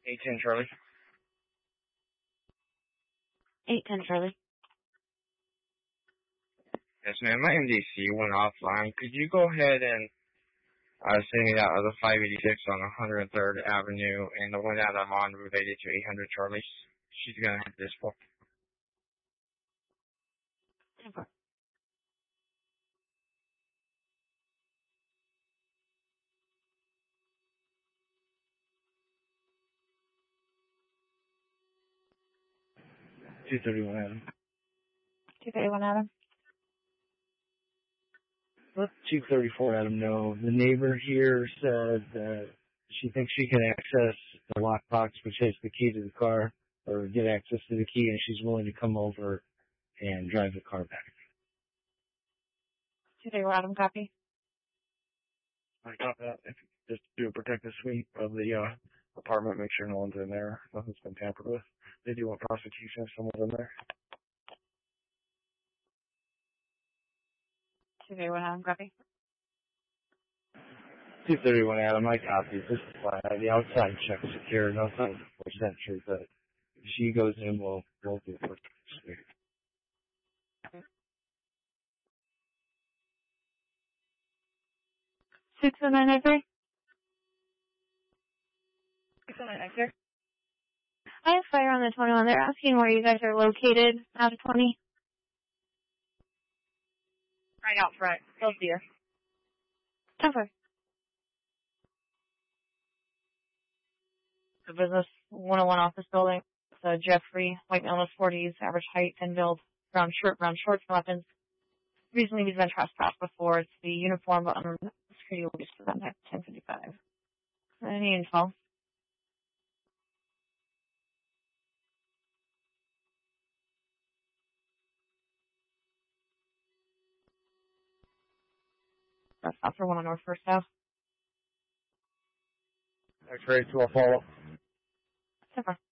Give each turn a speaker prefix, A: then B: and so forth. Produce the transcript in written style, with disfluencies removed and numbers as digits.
A: 810 Charlie.
B: 810 Charlie.
A: Yes, ma'am. My MDC went offline. Could you go ahead and send me that other 586 on 103rd Avenue and the one that I'm on related to 800 Charlie? She's going to have this for.
B: Okay.
A: $231 Adam.
B: 231 Adam.
A: Let 234 Adam know. The neighbor here said that she thinks she can access the lockbox, which has the key to the car, or get access to the key, and she's willing to come over and drive the car back.
B: 231 Adam, copy.
A: I got that. Just do a protective sweep of the apartment, make sure no one's in there. Nothing's been tampered with. They do want prosecution if someone's in there.
B: 231 Adam, copy.
A: 231 Adam, I copy. This is fine. The outside check's secure. No signs of forced entry, but if she goes in, we'll do a protective sweep.
B: 60993?
C: 60993?
B: I have fire on the 21. They're asking where you guys are located out of 20.
C: Right out front. They'll see you.
B: Okay.
C: The business 101 office building. It's Jeffrey, white male in his 40s, average height and build, brown shirt, brown shorts, and weapons. Recently he's been trespassed before. It's the uniform, but security will be for that next 1055. Any info? That's not for 1 on North First Ave.
A: X-ray to a follow.
B: Super.